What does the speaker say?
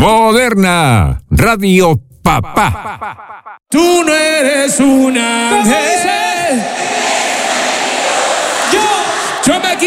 Moderna, Radio Papá. Tú no eres un ángel.